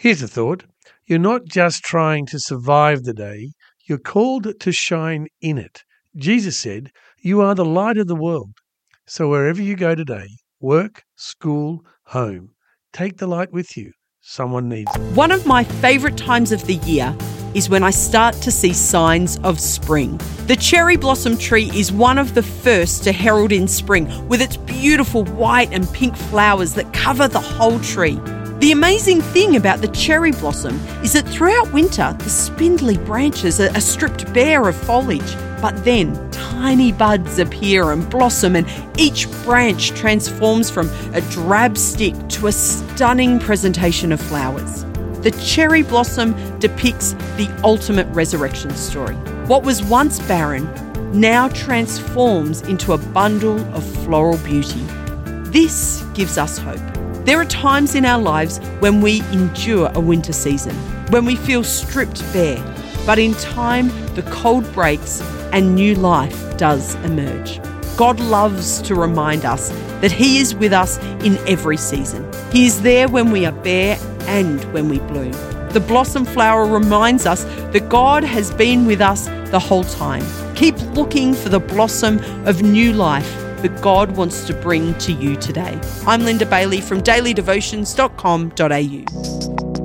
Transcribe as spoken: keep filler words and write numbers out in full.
Here's a thought. You're not just trying to survive the day, you're called to shine in it. Jesus said, "You are the light of the world." So wherever you go today, work, school, home, take the light with you. Someone needs it. One of my favourite times of the year is when I start to see signs of spring. The cherry blossom tree is one of the first to herald in spring, with its beautiful white and pink flowers that cover the whole tree. The amazing thing about the cherry blossom is that throughout winter, the spindly branches are stripped bare of foliage, but then tiny buds appear and blossom, and each branch transforms from a drab stick to a stunning presentation of flowers. The cherry blossom depicts the ultimate resurrection story. What was once barren now transforms into a bundle of floral beauty. This gives us hope. There are times in our lives when we endure a winter season, when we feel stripped bare, but in time the cold breaks and new life does emerge. God loves to remind us that He is with us in every season. He is there when we are bare and when we bloom. The blossom flower reminds us that God has been with us the whole time. Keep looking for the blossom of new life that God wants to bring to you today. I'm Linda Bailey from daily devotions dot com dot a u.